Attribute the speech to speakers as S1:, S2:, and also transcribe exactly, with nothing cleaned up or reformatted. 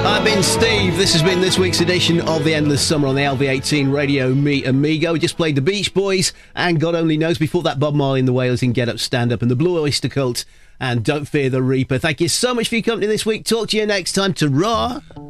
S1: I've been Steve. This has been this week's edition of The Endless Summer on the L V eighteen Radio Me Amigo. We just played the Beach Boys and God Only Knows. Before that, Bob Marley and the Wailers in Get Up, Stand Up, and the Blue Oyster Cult and Don't Fear the Reaper. Thank you so much for your company this week. Talk to you next time. Ta-ra!